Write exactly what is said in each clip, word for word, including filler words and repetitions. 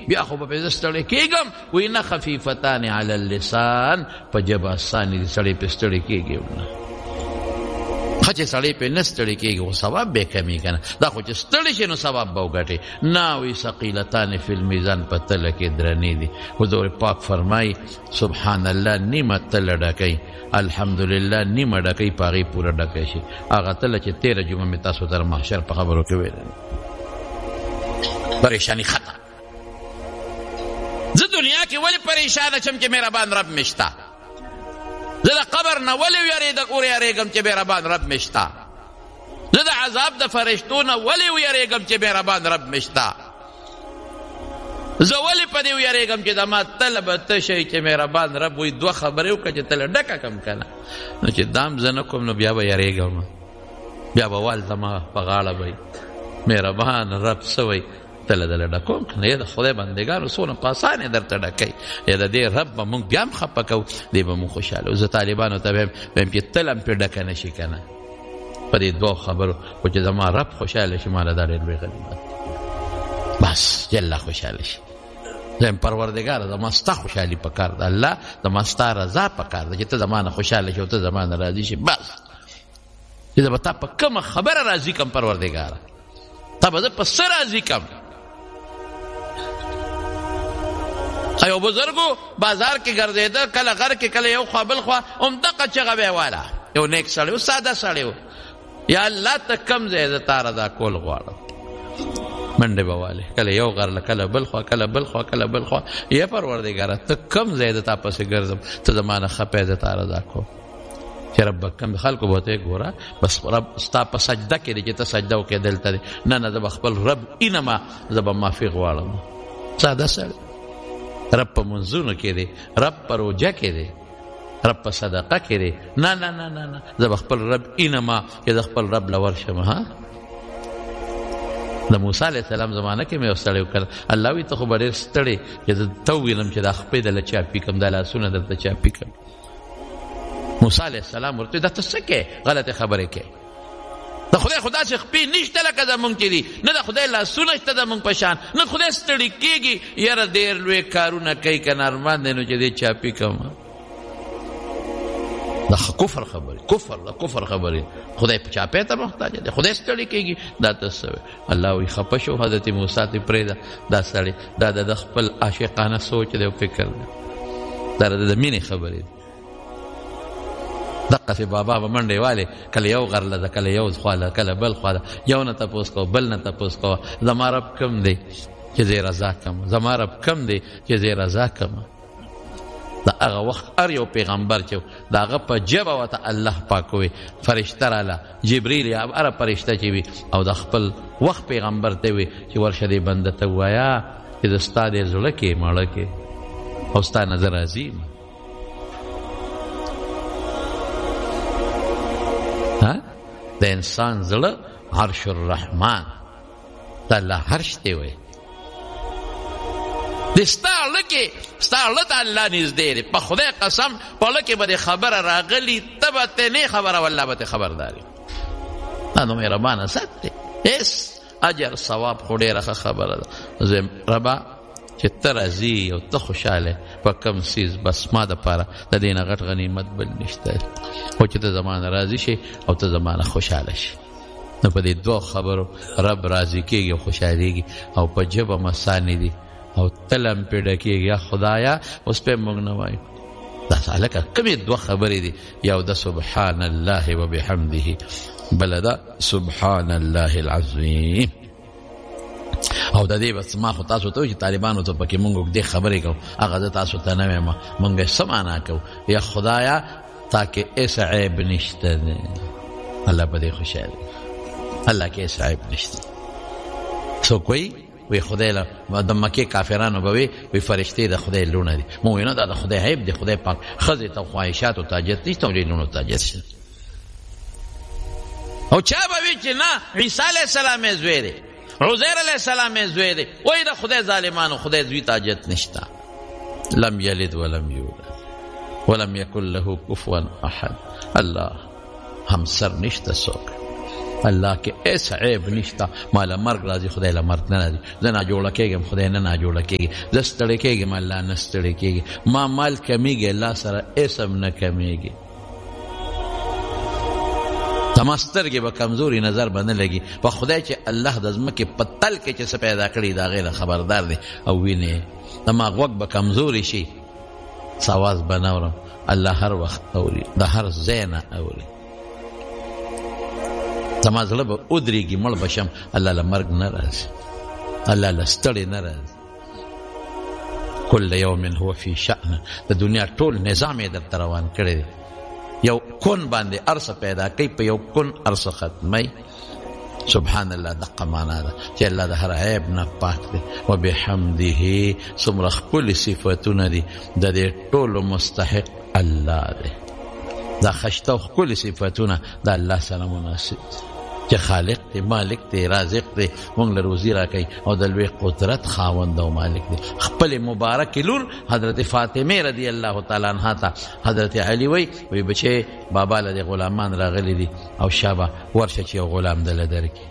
بیا خو به زه ستړی کېږم. وایي نه خفیفتان علی اللسان، په ژبه اسانې دي، سړی پې ستړی کېږي نه. ښه چې سړی پې نه ستړی کېږي خو ثواب به یې کمي که نه. دا خو چې ستړی شي نو ثواب به وګټي. نه وایي ثقیلتان فی المیزان، په تله کې درنې دي. حضور پاک فرمایي سبحان الله نیمه تله ډکوي، الحمدلله نیمه ډکوي، په هغې پوره ډکی شي. هغه تله چې تېره جمعه مې تاسو ته محشر په خبرو کې ویل پریشانی ختم. زه دنیا کې ولې پریشانه شم چې مهربان رب مې شته؟ زه د قبر نه ولې ویرېږم چې مهربان رب مې شته؟ زه د عذاب د فرشتو نه ولې ویرېږم چې مهربان رب مې شته؟ زه ولې په دې ویرېږم چې زما تله به ته شئ چې مهربان رب وایي دوه خبرې وکړه چې تله ډکه کړم که نه. نو چې دام زه نه کوم نو بیا به یېرېږم، بیا به وال زما په غاړه به مهربان رب څه وایي تله دله ډکوم که نه. یا د خدای بندګانو څونه په اسانه درته ډکوي، یا د دې رب به مونږ بیا هم خفه کوو، دی به مونږ خوشحاله. زه طالبانو ته به وایم چې تله هم پرې ډکه نه شي که نه په دې دوو خبرو، خو چې زما رب خوشحاله شي ما له دا ډېر لوی غنیمت بس چې الله خوشحاله شي. زم پروردګار زما ستا خوشحالي پکار ده، الله زما ستا رضا پکار ده چې ته زما نه خوشحاله شي او ته زما نه راضي شي. بس چې زه به تا په کومه خبره راضي کړم پروردګاره، تا به زه په څه راضي کړم. ایو بزرګو بازار کې ګرځېده، کله غر کې کله یو خوا بل خوا، همدغه چغه به یې واله. یو نیک سړی و، ساده سړی و. یا الله ته کم ځای زه تا رضا کول غواړم. منډې به والې، کله یو غر کله بل خوا کله بل خوا کله بل خوا. یا پروردګاره ته کم ځای د تا پسې ګرځم، ته زما نه خپې زه تا رضا کوم. چې رب کم خلکو به ته ګوره بس رب ستا په سجده کې دی چې ته سجده وکړې دلته دی. نه نه زه به خپل رب اینما زه به معافي غواړم. ساده سړی رب په منځونو کې دی، رب په روجه کې دی، رب په صدقه کې دی. نه نه نه نه نه زه به خپل رب اینما چې زه خپل رب له ورشم. ها د موسی علیه السلام زمانه کې مې یو سړی وکړ، الله وایي ته خو به ډېر ستړی چې زه ته ووینم چې دا خپې دله چاپي کړم، دا لاسونه درته چاپي کړم. موسی علیه السلام ورته دا ته څه کوې؟ غلطې خبرې کوې. د خدای خدا چې خپې نشته لکه زمونږ چې دي، نه د خدای لاسونه شته زمونږ په شان، نه خدای ستړي کېږي. یاره ډېر لوی کارونه کوي که نه ارمان دی نو چې دی چاپي کړم. دا کفر خبرې، کفر دا کفر خبرې. خدای په چاپۍ ته محتاج دی، خدای ستړي کېږي. دا ته څه وایي؟ الله وایي خفه شو حضرت موسی ته پرېږده دا سړی، دا د خپل عاشقانه سوچ دی او فکر دی، دا د مینې خبرې دي. دقسې بابا به منډې والې، کله یو غر له ده کله یو خوا له کله بل خوا ده، یو نه تپوس کوه بل نه تپوس کوه زما رب کم دی چې زه یې رضا کړم، زما رب کم دی چې زه یې رضا کړم. د هغه وخت هر یو پیغمبر چې د هغه په ژبه ورته الله پاک ووایي، فرشته راله جبریل یا هره فرشته چې وي او د خپل وخت پیغمبر ته وي چې ورشه دې بنده ته ووایه چې د ستا دې زړه کې مړه کې او ستا نه زه راضي یم. د انسان زړه عرش الرحمن د الله عرش دی وایي. د ستا زړه کې ستا زړه ته الله نږدې دی. په خدای قسم په زړه کې به دې خبره راغلي، ته به ترې نه خبره والله به ترې خبرداري. دا نو مهربانه ذات دی، هېڅ اجر ثواب خو ډېره ښه خبره ده. زه ربه چې ته راضي او ته خوشحاله په کوم څیز، بس ما دپاره د دې نه غټ غنیمت بل نشته. خو چې ته زما نه راضي شي او ته زما نه خوشحاله شي، نو په دې دوه خبرو رب راضي کېږي او خوشحالېږي. او په ژبه مسانې دي او تله هم پرې ډکېږي. یا خدایه اوس پې موږ نه وایو. دا هلکه کومې دوه خبرې دي؟ یو ده سبحان الله وبحمده، بله ده سبحان الله العظیم. او د دې بس ما خو تاسو ته وایي چې طالبانو ته پکې مونږ اوږدې خبرې کوو، هغه زه تاسو ته نه وایم، مونږ یې څه معنا کوو؟ یا خدایه تا کې هېڅ عیب نشته دی، الله په دې خوشحاله، الله کې هېڅ عیب نشته. څوک وایي وی خدای له د مکې کافرانو به وي وی فرشتې د خدای لوڼه دي، مونږ وایو نه دا د خدای عیب دی، خدای پاک ښځې ته خواهشاتو ته حاجت نشته او دې لوڼو ته حاجت شته. او چا به وي چې نه عیسی علیه السلام یې زوی دی، عزیر علیہ السلام زوی دی، وای دا خدای ظالمانو خدای زوی ته حاجت نشته. لم یلد ولم یولد ولم یکن له کفوا احد. الله همسر نشته څوک، الله کې ایس عیب نشته. ما له مرګ راځي، خدای له مرګ نه راځي. زه ناجوړه کېږم، خدای نه ناجوړه کېږي. زه ستړی کېږم، الله نه ستړی کېږي. ما مال کمیږي، الله سره ایس هم نه کمیږي. زما سترګې به کمزوري نظر به نه لګي په خدای چې الله د ځمکې په تل کې چې څه پیدا کړي د هغې نه خبردار دی او وینې. زما غوږ به کمزوري شي، سواز به نه اورم. الله هر وخت اوري، د هر ځای نه اوري. زما زړه به ودرېږي، مړ به شم، الله له مرګ نه راځي، الله له ستړې نه راځي. کل یوم هو فی شأن. د دنیا ټول نظام یې درته روان کړی دی. یو کن باندې ارسه پیدا کوي، په یو کن ارسه ختمی. سبحان الله، دقه معنا ده چې الله د هر عیب نه پاک دی. وبحمده، څومره ښکلي صفتونه دي، د دې ټولو مستحق الله دی. دا خشته او ښکلي صفتونه د الله سره مناسب دي چې خالق دی، مالک دی، رازق دی، موږ له روزي راکوي او د لوی قدرت خاوند او مالک دی. خپلې مبارکې لور حضرت فاطمه رضی الله تعالی عنها ته حضرت علي وی وی بچې بابا له دې غلامان راغلي دي او شابه ورشه چې یو غلام دله درکړي.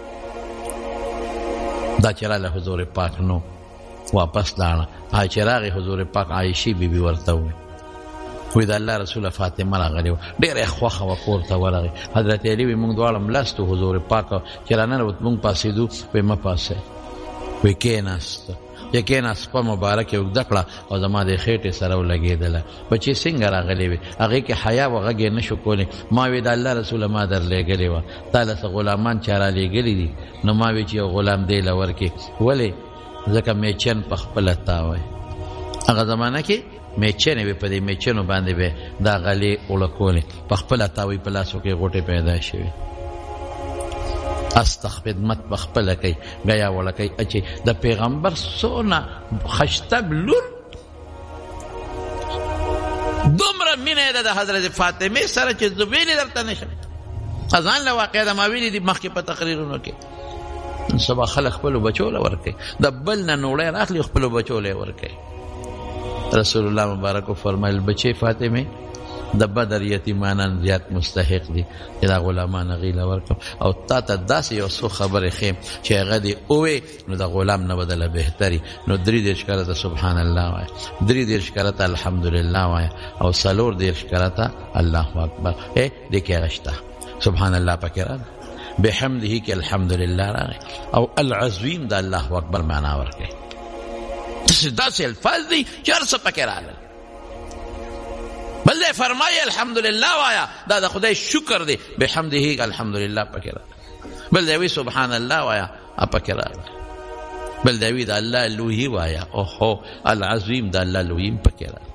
دا چې راله حضور پاک نو واپس لاړه. هغه چې راغی حضور پاک عایشې بیبي ورته وویل وی د الله رسوله فاطمه راغلې وه، ډېره یې خوښه وه، کور ته ورغی. حضرت علي وی موږ دواړه ملستو حضور پاک چې راننوت موږ پاسېدو، وی مه پاسئ. وی کېناسته، چې کېناست په مبارک یې اوږده کړه او زما د خېټې سره ولګېدله. بچې څنګه راغلې وې؟ هغې کې حیا و غږ یې نه شو کولی. ما وی د الله رسوله ما در لېږلې وه، تا له څه غلامان چا را لېږلي دي؟ نو ما وی چې یو غلام دی له ورکې. ولې؟ ځکه میچن په خپله تاوی. هغه زمانه کې میچنې وې، په دې میچنو باندې به دا غلې اوړه کولې، په خپله تاوی، په لاسو کې غوټې پیدا شوې. استخ خدمت په خپله کوي، ګیا وړه کوي. چې د پیغمبر څونه خشتب لور، دومره مینه یې ده د حضرت فاطمې سره چې زه ویلې درته نه شم. ځان له واقع ده ما ویلي دي مخکې په تقریرونو کې. سبا خلک خپلو بچو له ورکوي، د بل نه نوړی راخلي خپلو بچو له یې ورکوي. رسول الله مبارک فرمایل بچې فاطمه د بدر یتیمانان زیات مستحق دي چې دا غلامان هغې له ورکړم. او تا ته داسې یو څو خبرې ښیم چې هغه دې ووې نو د غلام نه بدله بهتري. نو درې دېرش کرته سبحان الله وایه، درې دېرش کرته الحمدلله وایه، او څلور دېرش کرته الله اکبر. ای دې کې هغه شته سبحان الله پکې راغی، بحمده کې الحمدلله راغی، او العظیم د الله اکبر معنا ورکوي. داسې الفاظ دي چې هر څه پکې راغلل. بل دی فرمایي الحمدلله وایا، دا د خدای شکر دی، بحمده الحمدلله پکې راغلی. بل دی وی سبحان الله وایا، پکې راغلی. بل دی وی د الله لویي وایا، اوهو العظیم د الله لویي پکې راغلی.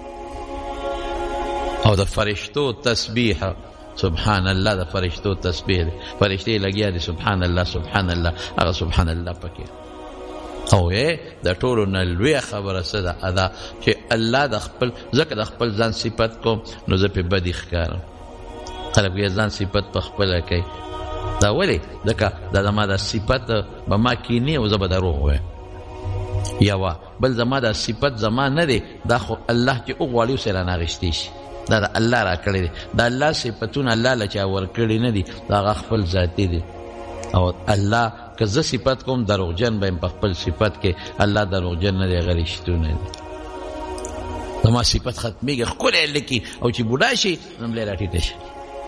او د فرشتو تسبیح، سبحان الله د فرشتو تسبیح دی، فرشتې لګیا دي سبحان الله سبحان الله، هغه سبحان الله پکې. او ای د ټولو نه لویه خبره څه ده؟ ادا چې الله د خپل، ځکه د خپل ځان صفت کوم نو زه پې بدي ښکارم. خلک وایي ځان صفت په خپله کوي. دا ولې؟ ځکه دا زما د صفت به ما کیني او زه به دروغ وایم. یوه بل زما د صفت زما نه دی، دا خو الله چې وغواړي اوس یې رانه اخیستی شي. دا د الله را کړی دی. د الله صفتونه الله له چا ورکړي نه دي، دا هغه خپل ذاتي دی. او الله که زه صفت کوم دروغجن به یم په خپل صفت کې، الله دروغجن نه دی، هغه رښتونه دی. زما صفت ختمېږي، ښکلی یې لیکي، او چې بوډا شي نو ملی راټیټه شي.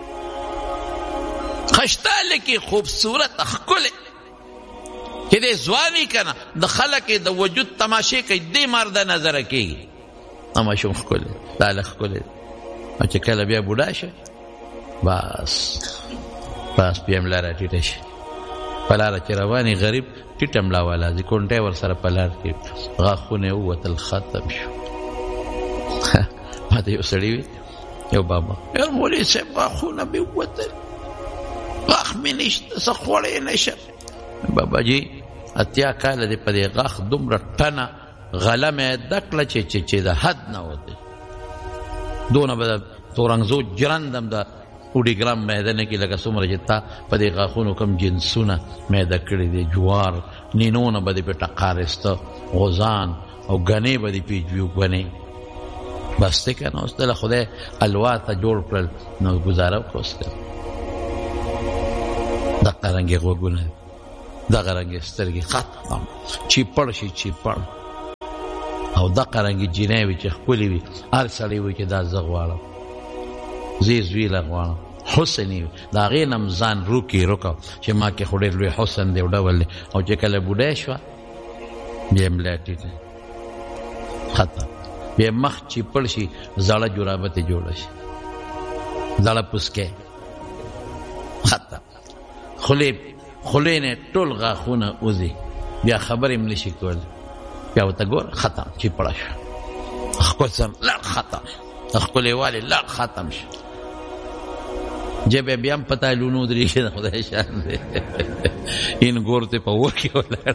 خشته لیکي، خوبصورت ښکلی چې دی ځوان وي که نه، د خلک د وجود تماشې کوي، دې مرده نظره کېږي. دا ماشوم ښکلی، دا هلک ښکلی دی. او چې کله بیا بوډا شي بس بس بیا ملا راټیټه شي. په لاره چې رواني غریب ټیټه ملا والا ځي، کونټۍ ورسره په لار کې غاښونه یې ووتل، ختم شو. ما ته یو سړي وي، یو بابا، یار مولوي صاحب غاښونه مې ووتل، غاښ مې نشته، څه خوړی نه شم. بابا جي اتیا کاله دې په دې غاښ دومره ټنه غله مې زده کړه چې د حد نه وتې. دونه به د تورنګزو جرندم د اوډیګرام میده نه کې لکه څومره چې تا په دې غاښونو کوم جنسونه میده کړي دي، جوار نینونه به دې پې ټقارسته، غوزان او ګنې به دې پې ګنې. بس دی که نه، اوس دله خدای الوا ته جوړ کړل نو ګزاره وکړه. اوس که دغه رنګې غوږونه دغه رنګې سترګې ختم چې پړ شي چې پړ او دغه رنګې جینۍ وي چې ښکلې وي هر سړی وي چې دا زه غواړم زه یې زویله غواړم حسن وي د هغې نه م ځان روکې روکه چې ما کې خو ډېر لوی حسن دی او ډول دی او چې کله بوډۍ شوه بیا یې ملا ټیټه ختم بیا مخ چې پړ شي زړه جرابه ترې جوړه شي زړه پوسکی ختم خولې خولې نه ټول غاښونه وځي بیا خبرې هم نشي کولی بیا ورته ګوره ختم چې پړه شوه ښکل سم لړ ختم ښکلې والې لړ ختم شو جبې بیا هم په تایلونو ودرېږي د خدای شان دی این ګور ته په اور کې ولاړ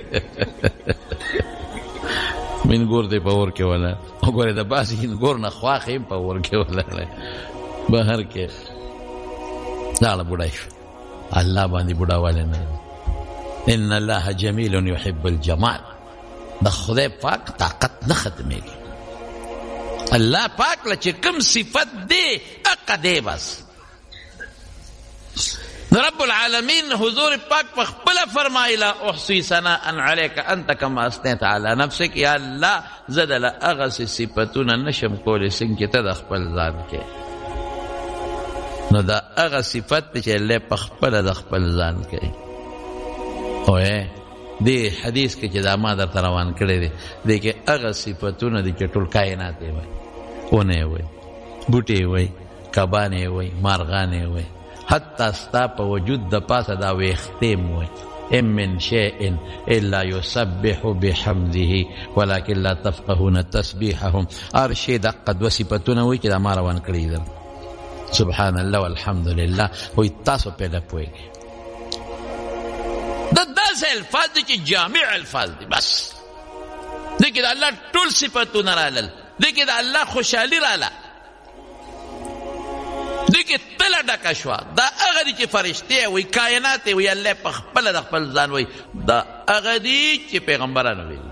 مین ګور دی په اور کې ولاړ او ګورې د بعضې این ګور نه خواښې هم په اور کې ولاړ بهر کې لاړه بوډۍ شو الله باندې بوډاوالی نه ان الله جمیل یحب الجمال د خدای پاک طاقت نه ختمېږي الله پاک له چې کوم صفت دی هغه دی بس رب العالمین حضور پاک په خپله فرمایي لا احصي ثناء علیک انت کما اثنیت علی نفسک یا الله زه دله هغسې صفتونه نشم کولی څنګه چې ته د خپل ځان کې نو دا هغه صفت دی چې الله په خپله د خپل ځان کوي اوی دې حدیث کې چې دا ما درته روان کړی دی دې کې هغه صفتونه دي چې ټول کائنات یې وایي ونه یې وایي بوټې یې وایي کبان یې وایي مارغان یې وایي حتی ستا په وجود د پاسه دا ویښتې م وایي ان من شیء الا یسبح بحمده ولکن لا تفقهون تسبیحهم هر شی دقه دوه صفتونه وایي چې دا ما روان کړي دي سبحان الله والحمد لله وایي تاسو پرې نه پوهېږئ دا داسې الفاظ دي چې جامع الفاظ دي بس دې کې د الله ټول صفتونه رالل دې کې د الله خوشحالي راله دې کې تله ډکه شوه دا هغه دي چې فرشتې وایي کائنات یې وایي الله په خپله د خپل ځان وایي دا هغه دي چې پیغمبرانو ویلي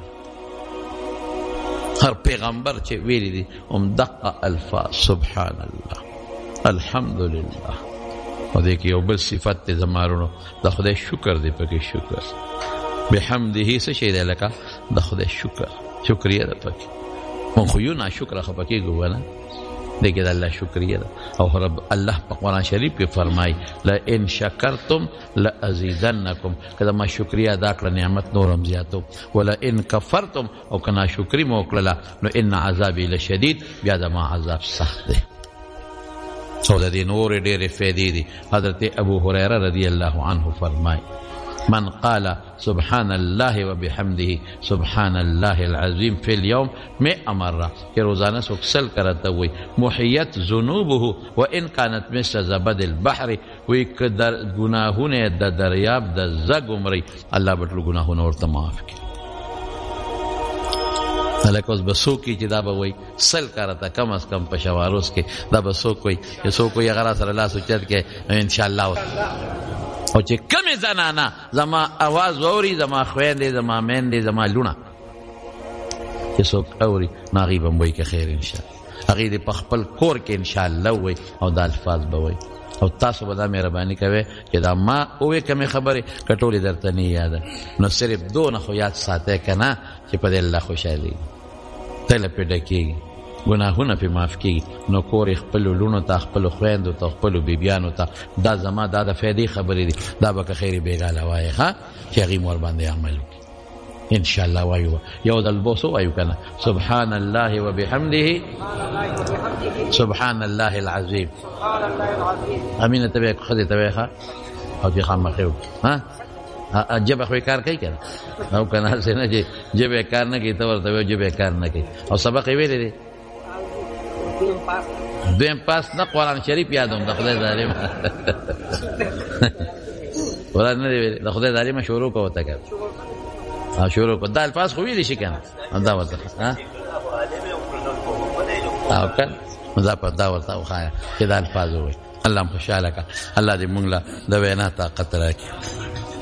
هر پیغمبر چې ویلي دي هم دقه الفاظ سبحان الله الحمد لله او دې کې یو بل صفت دی زما وروڼو د خدای شکر دی پکې شکر بحمده څه شی دی لکه د خدای شکر شکریه ده پکې مونږ خو یو ناشکره خو پکې ګو نه دې کې د الله شکریه ده او رب الله په قرآن شریف کې فرمایي لئن شکرتم لازیدنکم که زما شکریه ادا کړه نعمت نور هم زیاتو ولئن کفرتم او که ناشکري مو وکړله نو ان عذابي لشدید بیا زما عذاب سخت دی او د دې نورې ډېرې فایدې دي حضرت ابو هریره رضی الله عنه فرمایي من قال سبحان الله وبحمده سبحان الله العظیم فی اليوم مئة مره کہ روزانہ څوک سل کرته وي محیت ذنوبه وان كانت مثل زبد البحر وي که در گناهونه د دریاب د زګ عمرې الله به ټول ګناهونه ورته معاف کړي هلکه اوس به څوک چې دا به وایي سل کرته کم از کم په شواروز کې دا به څوک وایي چې څوک وایي هغه را سره لاس اوچت کړي انشاءالله او چې کمې زنانه زما اواز واوري زما خویندې زما میندې زما لونه چې څوک اوري نو هغې به م وایي که خیر انشاءالله هغې دې په خپل کور کې انشاءالله وایي او دا الفاظ به وایي او تاسو به دا مهرباني کوئ چې دا ما اوې کمې خبرې که ټولې درته نه یاده نو صرف دونه خو یاد ساتئ که نه چې په دې الله خوشحالېږي تله پې ډکېږي ګناهونه پې معاف کېږي نو کور یې خپلو لوڼو ته خپلو خویندو ته خپلو بیبیانو ته دا زما دا د فایدې خبرې دي دا به که خیر بېګاله وایې ښه چې هغې مو ورباندې عمل وکړي انشاءالله وایو یو ځل به څه وایو که نه سبحان الله وبحمده سبحان الله العظیم امینه ته به یې ښځې ته وایې ښه او چې خامخې وکړي جبه خو کار کوي که نه او که نه هسې نه چې جبه کار نه کوي ته ورته وایو جبه کار نه کوي او سبق یې ویلی دی دویم پاس نه قرآن شریف یادوم د خدای ظالم قرآن نه دی ویلی د خدای ظالمه شروع کو ورته که شروع کو دا الفاظ خو ویلی شي که نه دا ورته او که دا ورته وښایه چې دا الفاظ ووایي الله م خوشحاله که الله دې مونږ له د وینا طاقت راکړي